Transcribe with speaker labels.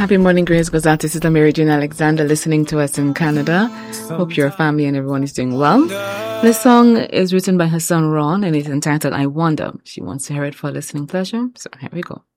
Speaker 1: Happy morning, Grace Gozat. This is Mary Jane Alexander listening to us in Canada. Hope your family and everyone is doing well. This song is written by her son Ron and it's entitled I Wonder. She wants to hear it for listening pleasure. So here we go.